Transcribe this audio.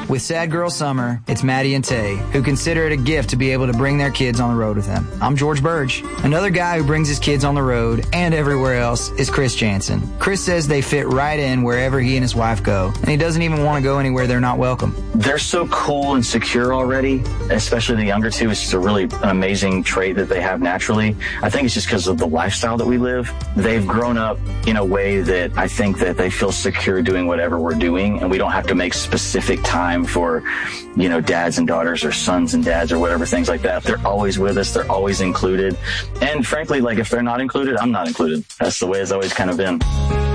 With Sad Girl Summer, it's Maddie and Tay, who consider it a gift to be able to bring their kids on the road with them. I'm George Burge. Another guy who brings his kids on the road and everywhere else is Chris Jansen. Chris says they fit right in wherever he and his wife go, and he doesn't even want to go anywhere they're not welcome. They're so cool and secure already, especially the younger two. It's just a really an amazing trait that they have naturally. I think it's just because of the lifestyle that we live. They've grown up in a way that I think that they feel secure doing whatever we're doing, and we don't have to make specific time for, dads and daughters or sons and dads or whatever, things like that. They're always with us. They're always included. And frankly, if they're not included, I'm not included. That's the way it's always kind of been.